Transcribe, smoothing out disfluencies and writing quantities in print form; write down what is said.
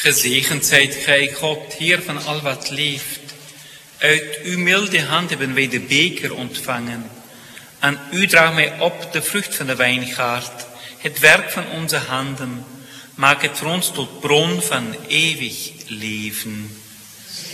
Gezegend zijt gij, God, Heer van al wat leeft. Uit uw milde hand hebben wij de beker ontvangen. Aan u draagt mij op de vrucht van de wijngaard, het werk van onze handen. Maak het voor ons tot bron van eeuwig leven.